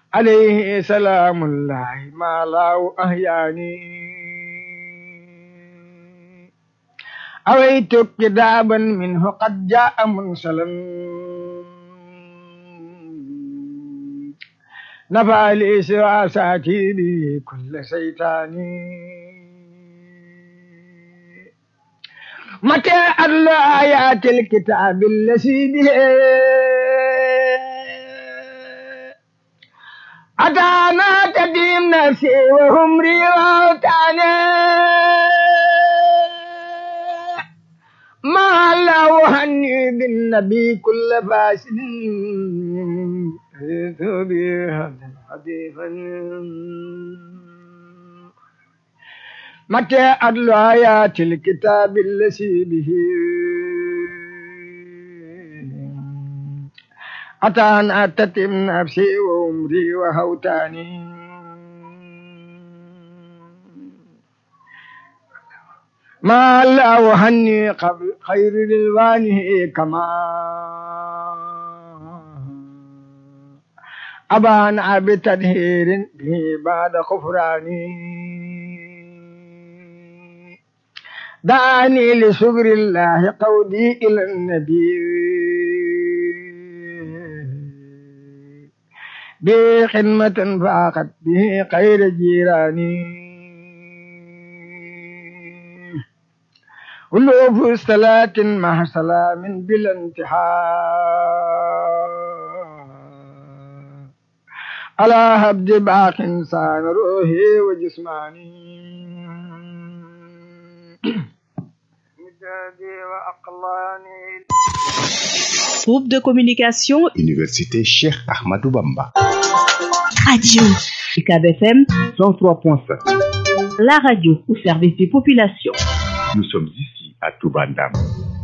عليه سلام الله ما لا أحياني أويت كتابا منه قد جاء منسلا نفع لي سوى ساتي به كل شيطان متى أتلو آيات الكتاب الذي به أتانا تديم نفسي وهم ريوتاني ما الله هني بالنبي كل فاسد متى أتلو آيات الكتاب الذي به أتانا تتم نفسي وعمري وهوتاني ما الله هني قبل خير رضوانه كما أبان بتدهير به بعد خفراني دعني لشكر الله قودي إلى النبي بخدمة فاقت به خير جيراني ولوف صلاة مع سلام بلا انتحار على عبد باق إنسان روحي وجسماني مدادي وأقلاني. Groupe de communication Université Cheikh Ahmadou Bamba. Radio UCAB FM 103.5. La radio au service des populations. Nous sommes ici à Touba Ndam.